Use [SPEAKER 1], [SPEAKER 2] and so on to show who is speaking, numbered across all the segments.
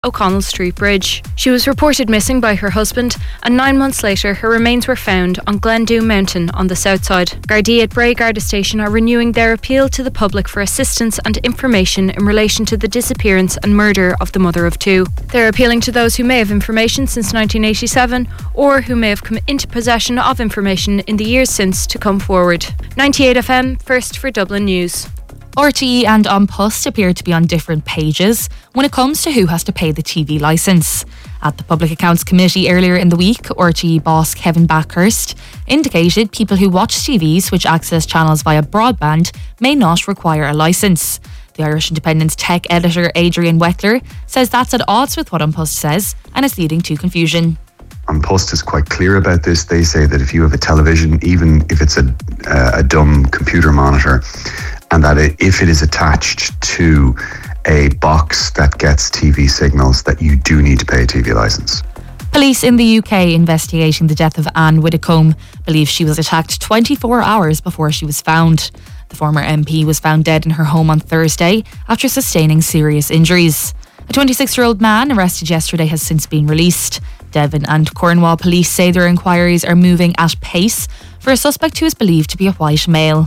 [SPEAKER 1] O'Connell Street Bridge. She was reported missing by her husband, and 9 months later her remains were found on Glendew Mountain on the south side. Gardaí at Bray Garda Station are renewing their appeal to the public for assistance and information in relation to the disappearance and murder of the mother of two. They're appealing to those who may have information since 1987 or who may have come into possession of information in the years since to come forward. 98 FM, first for Dublin News.
[SPEAKER 2] RTE and An Post appear to be on different pages when it comes to who has to pay the TV licence. At the Public Accounts Committee earlier in the week, RTE boss Kevin Backhurst indicated people who watch TVs which access channels via broadband may not require a licence. The Irish Independent's tech editor Adrian Weckler says that's at odds with what An Post says and is leading to confusion.
[SPEAKER 3] An Post is quite clear about this. They say that if you have a television, even if it's a dumb computer monitor, and that if it is attached to a box that gets TV signals, that you do need to pay a TV licence.
[SPEAKER 2] Police in the UK investigating the death of Anne Widdecombe believe she was attacked 24 hours before she was found. The former MP was found dead in her home on Thursday after sustaining serious injuries. A 26-year-old man arrested yesterday has since been released. Devon and Cornwall police say their inquiries are moving at pace for a suspect who is believed to be a white male.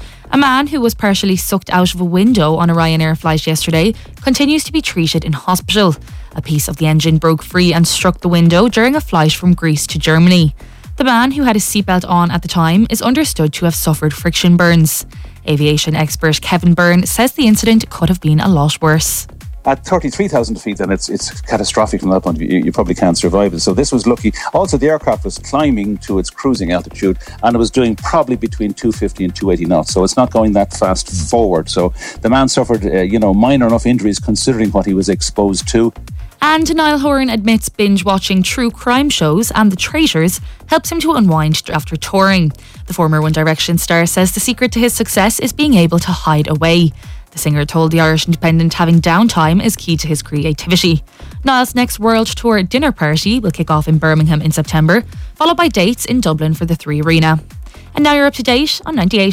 [SPEAKER 2] A man who was partially sucked out of a window on a Ryanair flight yesterday continues to be treated in hospital. A piece of the engine broke free and struck the window during a flight from Greece to Germany. The man, who had his seatbelt on at the time, is understood to have suffered friction burns. Aviation expert Kevin Byrne says the incident could have been a lot worse.
[SPEAKER 4] At 33,000 feet, then it's catastrophic from that point of view. You probably can't survive it. So this was lucky. Also, the aircraft was climbing to its cruising altitude, and it was doing probably between 250 and 280 knots. So it's not going that fast forward. So the man suffered, minor enough injuries considering what he was exposed to.
[SPEAKER 2] And Niall Horan admits binge watching true crime shows and The Traitors helps him to unwind after touring. The former One Direction star says the secret to his success is being able to hide away. The singer told the Irish Independent having downtime is key to his creativity. Niall's next world tour dinner party will kick off in Birmingham in September, followed by dates in Dublin for the Three Arena. And now you're up to date on 98.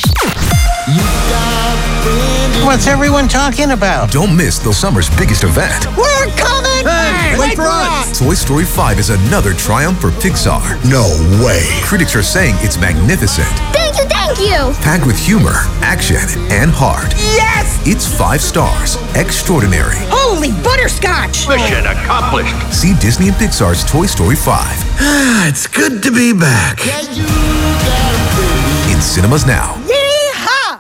[SPEAKER 5] What's everyone talking about?
[SPEAKER 6] Don't miss the summer's biggest event.
[SPEAKER 5] We're coming!
[SPEAKER 6] Hey, wait for us! Toy Story 5 is another triumph for Pixar.
[SPEAKER 5] No way.
[SPEAKER 6] Critics are saying it's magnificent.
[SPEAKER 7] Thank you!
[SPEAKER 6] Packed with humor, action, and heart.
[SPEAKER 5] Yes!
[SPEAKER 6] It's 5 stars. Extraordinary.
[SPEAKER 5] Holy butterscotch!
[SPEAKER 8] Mission accomplished.
[SPEAKER 6] See Disney and Pixar's Toy Story 5.
[SPEAKER 5] It's good to be back.
[SPEAKER 6] In cinemas now.
[SPEAKER 5] Yeehaw!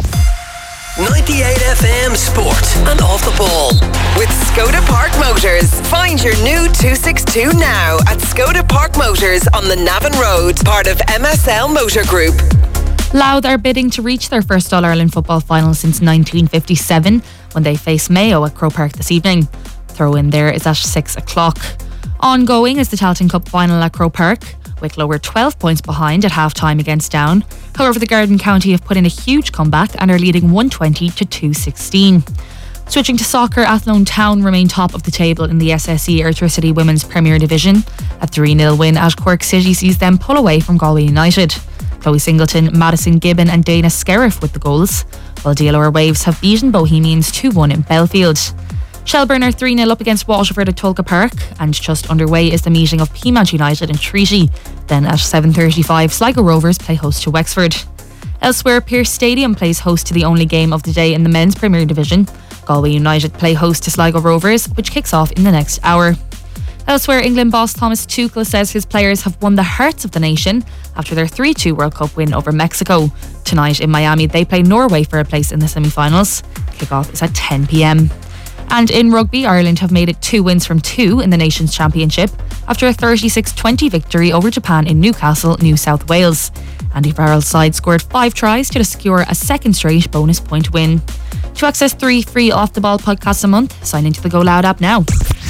[SPEAKER 9] 98 FM Sport and Off the Ball. With Skoda Park Motors. Find your new 262 now at Skoda Park Motors on the Navan Road, part of MSL Motor Group.
[SPEAKER 2] Louth are bidding to reach their first All-Ireland football final since 1957 when they face Mayo at Croke Park this evening. Throw in there is at 6 o'clock. Ongoing is the Tailteann Cup final at Croke Park. Wicklow were 12 points behind at half-time against Down. However, the Garden County have put in a huge comeback and are leading 120 to 216. Switching to soccer, Athlone Town remain top of the table in the SSE Airtricity Women's Premier Division. A 3-0 win at Cork City sees them pull away from Galway United. Chloe Singleton, Madison Gibbon and Dana Skerriff with the goals, while DLR Waves have beaten Bohemians 2-1 in Belfield. Shelburne are 3-0 up against Waterford at Tulka Park, and just underway is the meeting of Peamount United and Treaty. Then at 7:35, Sligo Rovers play host to Wexford. Elsewhere, Pearse Stadium plays host to the only game of the day in the Men's Premier Division. Galway United play host to Sligo Rovers, which kicks off in the next hour. Elsewhere, England boss Thomas Tuchel says his players have won the hearts of the nation after their 3-2 World Cup win over Mexico. Tonight in Miami, they play Norway for a place in the semi-finals. Kick-off is at 10 p.m. And in rugby, Ireland have made it 2 wins from 2 in the Nations Championship after a 36-20 victory over Japan in Newcastle, New South Wales. Andy Farrell's side scored 5 tries to secure a second straight bonus point win. To access 3 free Off the Ball podcasts a month, sign into the Go Loud app now.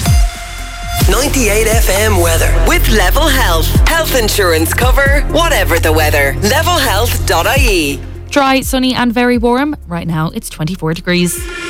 [SPEAKER 9] 98 FM weather with Level Health. Health insurance cover, whatever the weather. Levelhealth.ie.
[SPEAKER 2] Dry, sunny and very warm. Right now it's 24 degrees.